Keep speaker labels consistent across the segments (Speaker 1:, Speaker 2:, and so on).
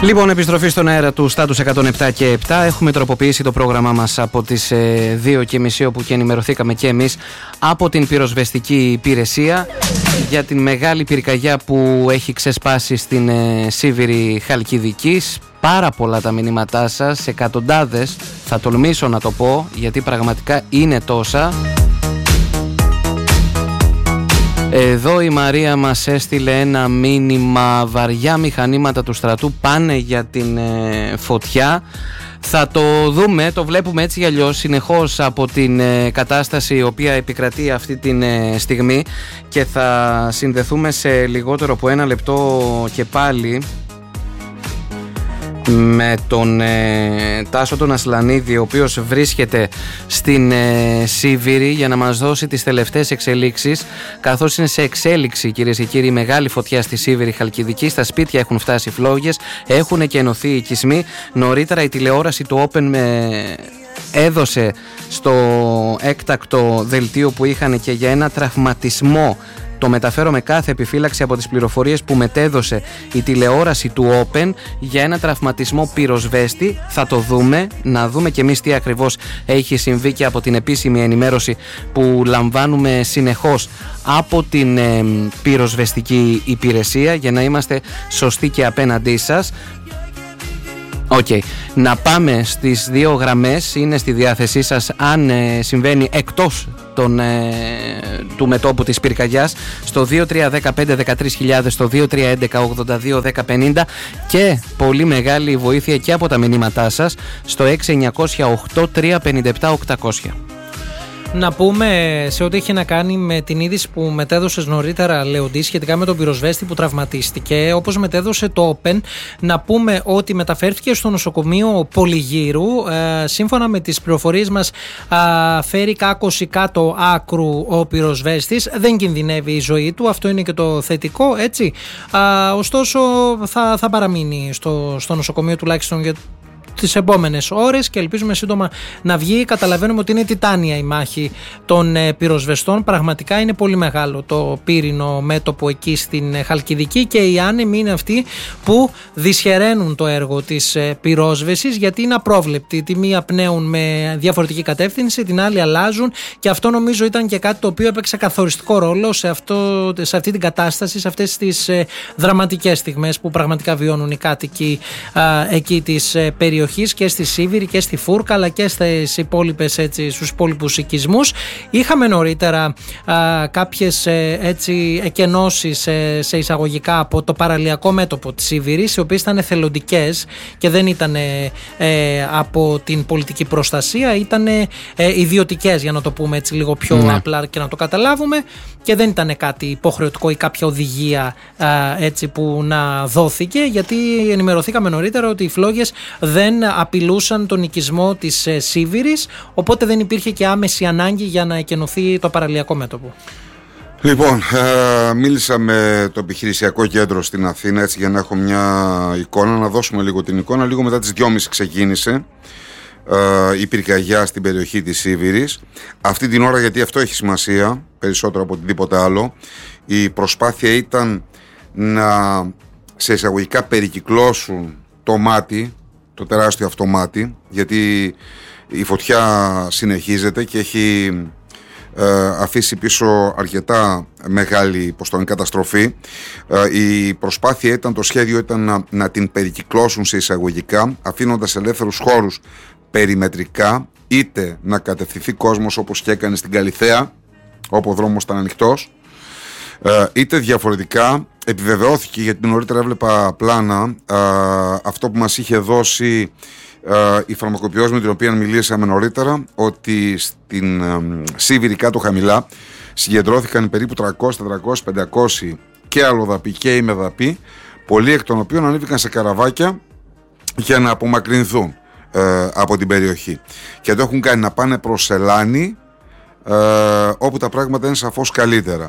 Speaker 1: Λοιπόν, επιστροφή στον αέρα του Στάτους 107 και 7. Έχουμε τροποποιήσει το πρόγραμμά μας από τις 2:30, όπου και ενημερωθήκαμε και εμείς από την πυροσβεστική υπηρεσία για την μεγάλη πυρκαγιά που έχει ξεσπάσει στην Σίβηρη Χαλκιδικής. Πάρα πολλά τα μηνύματά σας, εκατοντάδες, θα τολμήσω να το πω, γιατί πραγματικά είναι τόσα. Εδώ η Μαρία μας έστειλε ένα μήνυμα: βαριά μηχανήματα του στρατού πάνε για την φωτιά. Θα το δούμε, το βλέπουμε έτσι ή αλλιώς συνεχώς από την κατάσταση η οποία επικρατεί αυτή τη στιγμή, και θα συνδεθούμε σε λιγότερο από ένα λεπτό και πάλι με τον Τάσο τον Ασλανίδη, ο οποίος βρίσκεται στην Σίβηρη, για να μας δώσει τις τελευταίες εξελίξεις, καθώς είναι σε εξέλιξη, κυρίες και κύριοι, μεγάλη φωτιά στη Σίβηρη Χαλκιδική. Στα σπίτια έχουν φτάσει φλόγες, έχουν και ενωθεί οι οικισμοί. Νωρίτερα η τηλεόραση του Open έδωσε στο έκτακτο δελτίο που είχαν και για ένα τραυματισμό. Το μεταφέρω με κάθε επιφύλαξη από τις πληροφορίες που μετέδωσε η τηλεόραση του Open για ένα τραυματισμό πυροσβέστη. Θα το δούμε, να δούμε και εμείς τι ακριβώς έχει συμβεί και από την επίσημη ενημέρωση που λαμβάνουμε συνεχώς από την πυροσβεστική υπηρεσία, για να είμαστε σωστοί και απέναντί σας. Να πάμε στις δύο γραμμές, είναι στη διάθεσή σας αν συμβαίνει εκτός του μετώπου της πυρκαγιάς, στο 2315-13000, στο 2311-82-1050, και πολύ μεγάλη βοήθεια και από τα μηνύματά σας στο 6908-357-800.
Speaker 2: Να πούμε σε ό,τι έχει να κάνει με την είδηση που μετέδωσες νωρίτερα, Λεοντή, σχετικά με τον πυροσβέστη που τραυματίστηκε, όπως μετέδωσε το Open, να πούμε ότι μεταφέρθηκε στο νοσοκομείο Πολυγύρου. Σύμφωνα με τις πληροφορίες μας, φέρει κάκωση κάτω άκρου ο πυροσβέστης. Δεν κινδυνεύει η ζωή του, αυτό είναι και το θετικό, έτσι. Ωστόσο, θα παραμείνει στο νοσοκομείο τουλάχιστον για τις επόμενες ώρες, και ελπίζουμε σύντομα να βγει. Καταλαβαίνουμε ότι είναι τιτάνια η μάχη των πυροσβεστών. Πραγματικά είναι πολύ μεγάλο το πύρινο μέτωπο εκεί στην Χαλκιδική, και οι άνεμοι είναι αυτοί που δυσχεραίνουν το έργο της πυρόσβεσης, γιατί είναι απρόβλεπτοι. Τη μία πνέουν με διαφορετική κατεύθυνση, την άλλη αλλάζουν, και αυτό νομίζω ήταν και κάτι το οποίο έπαιξε καθοριστικό ρόλο σε αυτή την κατάσταση, σε αυτές τις δραματικές στιγμές που πραγματικά βιώνουν οι κάτοικοι εκεί της περιοχής, και στη Σίβηρη και στη Φούρκα, αλλά και στους υπόλοιπους οικισμούς. Είχαμε νωρίτερα κάποιες εκενώσεις σε εισαγωγικά από το παραλιακό μέτωπο της Σίβηρης, οι οποίες ήταν εθελοντικές και δεν ήταν από την πολιτική προστασία, ήταν ιδιωτικές, για να το πούμε έτσι λίγο πιο απλά και να το καταλάβουμε, και δεν ήταν κάτι υποχρεωτικό ή κάποια οδηγία που να δόθηκε, γιατί ενημερωθήκαμε νωρίτερα ότι οι φλόγες δεν απειλούσαν τον οικισμό της Σίβηρης, οπότε δεν υπήρχε και άμεση ανάγκη για να εκενωθεί το παραλιακό μέτωπο.
Speaker 3: Λοιπόν, μίλησα με το επιχειρησιακό κέντρο στην Αθήνα, έτσι, για να έχω μια εικόνα, να δώσουμε λίγο την εικόνα. Λίγο μετά τις 2:30 ξεκίνησε η πυρκαγιά στην περιοχή της Σίβηρης. Αυτή την ώρα, γιατί αυτό έχει σημασία περισσότερο από οτιδήποτε άλλο, η προσπάθεια ήταν να, σε εισαγωγικά, περικυκλώσουν το μάτι, το τεράστιο αυτό μάτι, γιατί η φωτιά συνεχίζεται και έχει αφήσει πίσω αρκετά μεγάλη καταστροφή. Η προσπάθεια ήταν, το σχέδιο ήταν να την περικυκλώσουν σε εισαγωγικά, αφήνοντας ελεύθερους χώρους περιμετρικά, είτε να κατευθυνθεί κόσμος όπως και έκανε στην Καλιθέα, όπου ο δρόμος ήταν ανοιχτός, είτε διαφορετικά. Επιβεβαιώθηκε, γιατί νωρίτερα έβλεπα πλάνα, αυτό που μας είχε δώσει η φαρμακοποιός με την οποία μιλήσαμε νωρίτερα, ότι στην Σίβηρη κάτω χαμηλά συγκεντρώθηκαν περίπου 300, 400, 500 και αλλοδαποί και ημεδαποί, πολλοί εκ των οποίων ανέβηκαν σε καραβάκια για να απομακρυνθούν από την περιοχή, και το έχουν κάνει να πάνε προς Σελάνη, όπου τα πράγματα είναι σαφώς καλύτερα.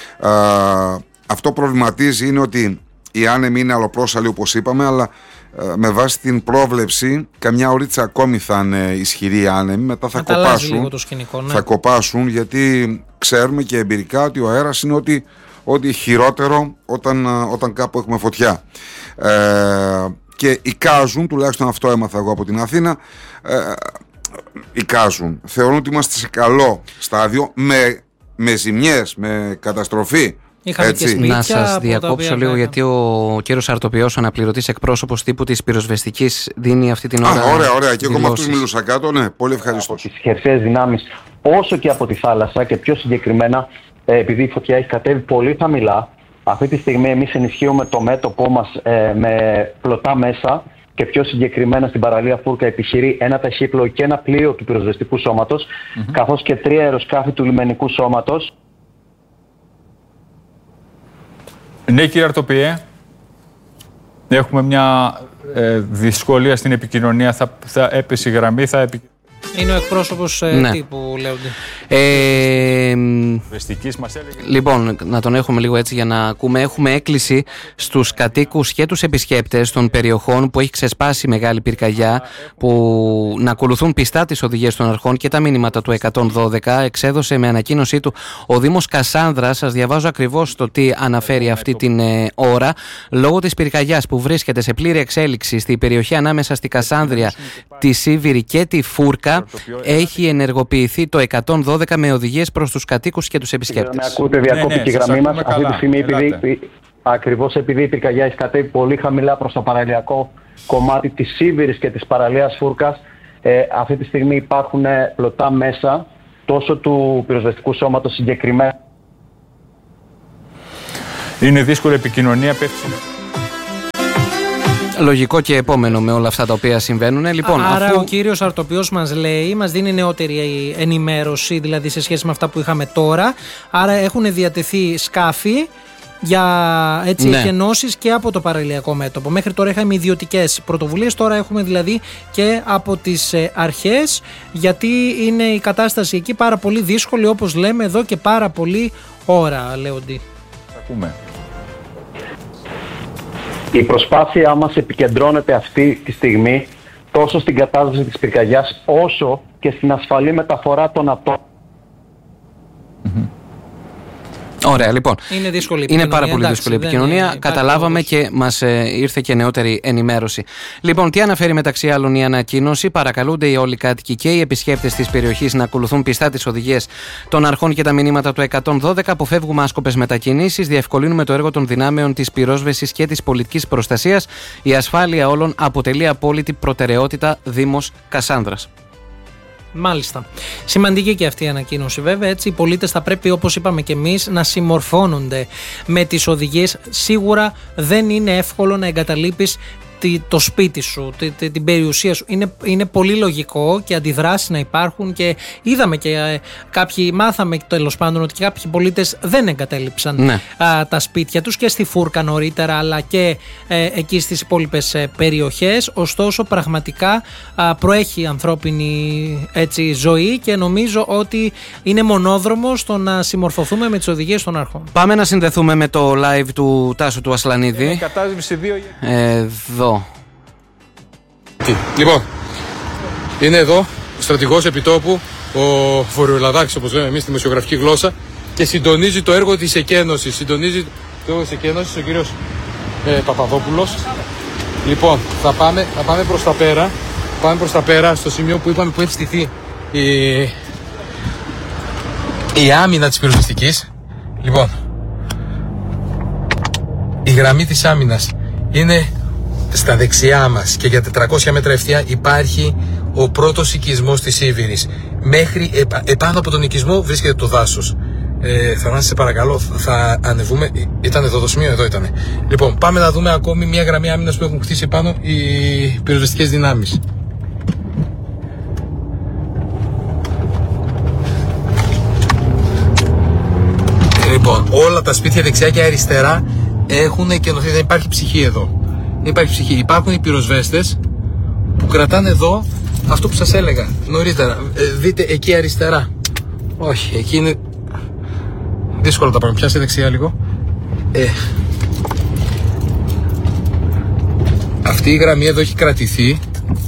Speaker 3: Αυτό προβληματίζει είναι ότι οι άνεμοι είναι αλλοπρόσαλοι, όπως είπαμε, αλλά με βάση την πρόβλεψη καμιά ωρίτσα ακόμη θα είναι ισχυροί άνεμοι, μετά θα κοπάσουν,
Speaker 2: σκηνικό, ναι.
Speaker 3: Θα κοπάσουν, γιατί ξέρουμε και εμπειρικά ότι ο αέρας είναι ό,τι χειρότερο όταν κάπου έχουμε φωτιά. και εικάζουν, τουλάχιστον αυτό έμαθα εγώ από την Αθήνα, εικάζουν. Θεωρούν ότι είμαστε σε καλό στάδιο, με ζημιές, με καταστροφή.
Speaker 1: Να σας διακόψω λίγο, γιατί ο κύριος Αρτοπιός, ο αναπληρωτής εκπρόσωπος τύπου της πυροσβεστικής, δίνει αυτή την ώρα.
Speaker 3: Ωραία. Και εγώ με αυτούς μιλούσα κάτω. Ναι, πολύ ευχαριστώ.
Speaker 4: Από τις χερσαίες δυνάμεις, όσο και από τη θάλασσα, και πιο συγκεκριμένα, επειδή η φωτιά έχει κατέβει πολύ χαμηλά, αυτή τη στιγμή εμείς ενισχύουμε το μέτωπό μας με πλωτά μέσα. Και πιο συγκεκριμένα στην παραλία Φούρκα επιχειρεί ένα ταχύπλοο και ένα πλοίο του πυροσβεστικού σώματος, καθώς και 3 αεροσκάφη του λιμενικού σώματος.
Speaker 5: Ναι, κύριε Αρτοπιέ, έχουμε μια δυσκολία στην επικοινωνία. Θα έπεσε η γραμμή,
Speaker 2: Είναι ο εκπρόσωπος τύπου, Λέοντι.
Speaker 1: Λοιπόν, να τον έχουμε λίγο έτσι για να ακούμε. Έχουμε έκκληση στους κατοίκους και τους επισκέπτες των περιοχών που έχει ξεσπάσει μεγάλη πυρκαγιά, που να ακολουθούν πιστά τις οδηγίες των αρχών και τα μηνύματα του 112. Εξέδωσε με ανακοίνωσή του ο Δήμος Κασάνδρας. Σας διαβάζω ακριβώς το τι αναφέρει αυτή την ώρα. Λόγω της πυρκαγιάς που βρίσκεται σε πλήρη εξέλιξη στη περιοχή ανάμεσα στη Κασάνδρεια, τη Σίβηρη και τη Φούρκα, έχει ενεργοποιηθεί το 112 με οδηγίες προς τους κατοίκους και τους επισκέπτες.
Speaker 4: Με ακούτε, διακόπτει η γραμμή μας αυτή τη στιγμή, ακριβώς επειδή η πυρκαγιά έχει κατέβει πολύ χαμηλά προς το παραλιακό κομμάτι της Σίβηρης και της παραλίας Φούρκας. Αυτή τη στιγμή υπάρχουν πλωτά μέσα τόσο του πυροσβεστικού σώματος συγκεκριμένα.
Speaker 5: Είναι δύσκολη επικοινωνία, πέφτει.
Speaker 1: Λογικό και επόμενο με όλα αυτά τα οποία συμβαίνουν. Λοιπόν,
Speaker 2: άρα ο κύριος Αρτοπιός μας λέει, μας δίνει νεότερη ενημέρωση, δηλαδή σε σχέση με αυτά που είχαμε τώρα. Άρα έχουν διατεθεί σκάφη για εκενώσεις και από το παραλιακό μέτωπο. Μέχρι τώρα είχαμε ιδιωτικές πρωτοβουλίες, τώρα έχουμε δηλαδή και από τις αρχές, γιατί είναι η κατάσταση εκεί πάρα πολύ δύσκολη, όπως λέμε εδώ και πάρα πολύ ώρα, Λέοντι.
Speaker 5: Ακούμε.
Speaker 4: Η προσπάθειά μας επικεντρώνεται αυτή τη στιγμή τόσο στην κατάσταση της πυρκαγιάς, όσο και στην ασφαλή μεταφορά των ατόμων.
Speaker 1: Ωραία, λοιπόν.
Speaker 2: Είναι
Speaker 1: πάρα πολύ δύσκολη επικοινωνία. Καταλάβαμε και μας ήρθε και νεότερη ενημέρωση. Λοιπόν, τι αναφέρει μεταξύ άλλων η ανακοίνωση? Παρακαλούνται οι όλοι κάτοικοι και οι επισκέπτες της περιοχής να ακολουθούν πιστά τις οδηγίες των αρχών και τα μηνύματα του 112. Αποφεύγουμε άσκοπες μετακινήσεις. Διευκολύνουμε το έργο των δυνάμεων της πυρόσβεσης και της πολιτικής προστασίας. Η ασφάλεια όλων αποτελεί απόλυτη προτεραιότητα. Δήμος Κασάνδρας.
Speaker 2: Μάλιστα. Σημαντική και αυτή η ανακοίνωση, βέβαια. Έτσι, οι πολίτες θα πρέπει, όπως είπαμε και εμείς, να συμμορφώνονται με τις οδηγίες. Σίγουρα δεν είναι εύκολο να εγκαταλείπεις το σπίτι σου, την περιουσία σου. Είναι πολύ λογικό και αντιδράσεις να υπάρχουν, και είδαμε και μάθαμε τέλος πάντων ότι κάποιοι πολίτες δεν εγκατέλειψαν τα σπίτια τους και στη Φούρκα νωρίτερα, αλλά και εκεί στις υπόλοιπες περιοχές. Ωστόσο, πραγματικά προέχει η ανθρώπινη ζωή, και νομίζω ότι είναι μονόδρομος το να συμμορφωθούμε με τις οδηγίες των αρχών.
Speaker 1: Πάμε να συνδεθούμε με το live του Τάσου του Ασλανίδη. Εδώ.
Speaker 6: Λοιπόν, είναι εδώ ο στρατηγός επιτόπου, ο Βορειοελλαδάκης, όπως λέμε εμείς στη δημοσιογραφική γλώσσα, και συντονίζει το έργο της εκένωσης. Συντονίζει το έργο της εκένωσης ο κύριος Παπαδόπουλος. Λοιπόν, θα πάμε προς τα πέρα. Πάμε προς τα πέρα στο σημείο που είπαμε που έχει στηθεί η άμυνα της πυροσβεστικής. Λοιπόν, η γραμμή της άμυνας είναι στα δεξιά μας και για 400 μέτρα ευθεία υπάρχει ο πρώτος οικισμός της Σίβηρης. Μέχρι επάνω από τον οικισμό βρίσκεται το δάσος. Θα σε παρακαλώ, θα ανεβούμε. Ήταν εδώ το σημείο, εδώ ήταν. Λοιπόν, πάμε να δούμε ακόμη μια γραμμή άμυνας που έχουν χτίσει πάνω οι πυροσβεστικές δυνάμεις. Λοιπόν, όλα τα σπίτια δεξιά και αριστερά έχουν εκενωθεί, δεν υπάρχει ψυχή εδώ. Δεν υπάρχει ψυχή. Υπάρχουν οι πυροσβέστες που κρατάνε εδώ αυτό που σας έλεγα νωρίτερα. Δείτε εκεί αριστερά. Όχι, εκεί είναι δύσκολο τα πράγματα. Πιάσε δεξιά λίγο. Αυτή η γραμμή εδώ έχει κρατηθεί.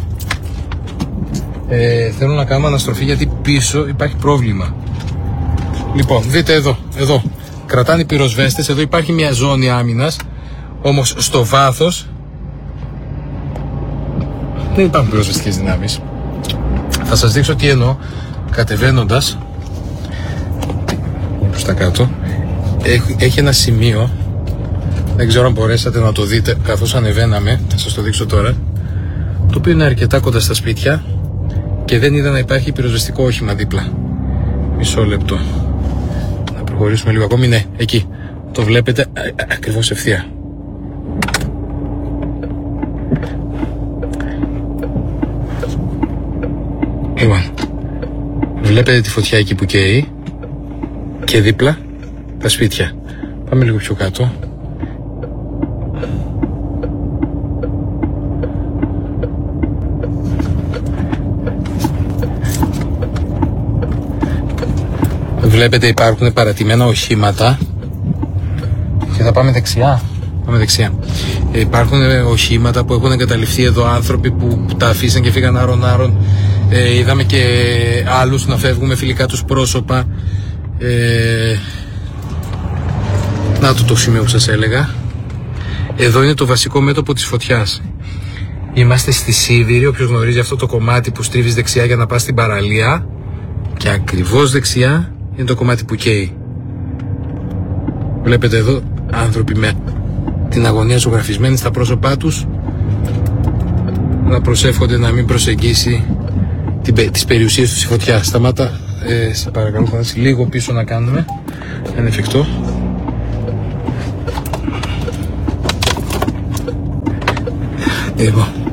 Speaker 6: Θέλω να κάνουμε αναστροφή γιατί πίσω υπάρχει πρόβλημα. Λοιπόν, δείτε εδώ. Κρατάνε οι πυροσβέστες. Εδώ υπάρχει μια ζώνη άμυνας. Όμως στο βάθος δεν υπάρχουν πυροσβεστικές δυνάμεις. Θα σας δείξω τι εννοώ. Κατεβαίνοντας προς τα κάτω, έχει ένα σημείο, δεν ξέρω αν μπορέσατε να το δείτε καθώς ανεβαίναμε, θα σας το δείξω τώρα, το οποίο είναι αρκετά κοντά στα σπίτια και δεν είδα να υπάρχει πυροσβεστικό όχημα δίπλα. Μισό λεπτό. Να προχωρήσουμε λίγο ακόμη. Ναι, εκεί. Το βλέπετε ακριβώς ευθεία. Λοιπόν, βλέπετε τη φωτιά εκεί που καίει και δίπλα τα σπίτια. Πάμε λίγο πιο κάτω. Βλέπετε υπάρχουν παρατημένα οχήματα και θα πάμε δεξιά. Πάμε δεξιά. Υπάρχουν οχήματα που έχουν εγκαταλειφθεί εδώ, άνθρωποι που τα αφήσαν και φύγαν άρον-άρον. Είδαμε και άλλους να φεύγουν με φιλικά τους πρόσωπα. Να το σημείο που σας έλεγα. Εδώ είναι το βασικό μέτωπο της φωτιάς. Είμαστε στη Σίβηρη, όποιος γνωρίζει αυτό το κομμάτι που στρίβεις δεξιά για να πας στην παραλία. Και ακριβώς δεξιά είναι το κομμάτι που καίει. Βλέπετε εδώ άνθρωποι με την αγωνία ζωγραφισμένη στα πρόσωπά τους να προσεύχονται να μην προσεγγίσει τις περιουσίες τους η φωτιά. Σταμάτα, σε παρακαλώ, θα λίγο πίσω να κάνουμε, αν εφικτό. Λοιπόν,